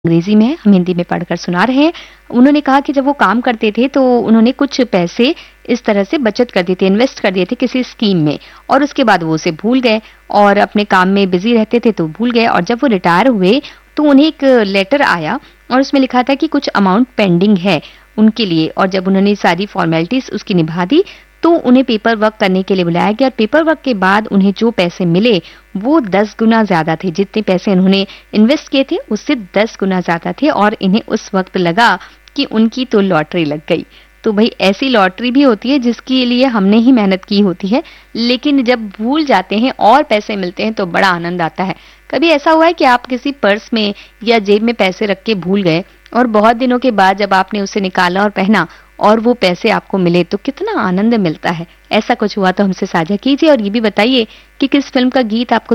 अंग्रेजी में है, हम हिंदी में पढ़कर सुना रहे हैं। उन्होंने कहा कि जब वो काम करते थे तो उन्होंने कुछ पैसे इस तरह से बचत कर दिए थे, इन्वेस्ट कर दिए थे किसी स्कीम में और उसके बाद वो उसे भूल गए और अपने काम में बिजी रहते थे तो भूल गए और जब वो रिटायर हुए तो उन्हें एक लेटर आया और उसमें लिखा था कि कुछ अमाउंट पेंडिंग है उनके लिए और जब उन्होंने सारी फॉर्मेलिटीज उसकी निभा दी तो उन्हें पेपर वर्क करने के लिए बुलाया गया और पेपर वर्क के बाद उन्हें जो पैसे मिले वो 10 गुना ज्यादा थे। जितने पैसे उन्होंने इन्वेस्ट किए थे उससे 10 गुना ज्यादा थे और इन्हें उस वक्त लगा कि उनकी तो लॉटरी लग गई। तो भाई ऐसी लॉटरी भी होती है जिसके लिए हमने ही मेहनत की होती है, लेकिन जब भूल जाते हैं और पैसे मिलते हैं तो बड़ा आनंद आता है। कभी ऐसा हुआ है कि आप किसी पर्स में या जेब में पैसे रख के भूल गए और बहुत दिनों के बाद जब आपने उसे निकाला और पहना और वो पैसे आपको मिले तो कितना आनंद मिलता है। ऐसा कुछ हुआ तो हमसे साझा कीजिए और ये भी बताइए कि किस फिल्म का गीत आपको